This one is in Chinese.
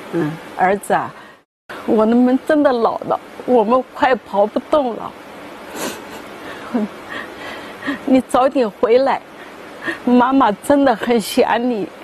儿子啊，我们真的老了，我们快跑不动了。你早点回来，妈妈真的很想你。